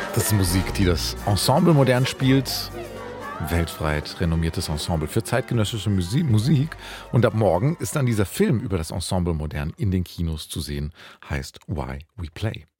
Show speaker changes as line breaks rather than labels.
Das ist Musik, die das Ensemble Modern spielt. Weltweit renommiertes Ensemble für zeitgenössische Musik. Und ab morgen ist dann dieser Film über das Ensemble Modern in den Kinos zu sehen, heißt Why We Play.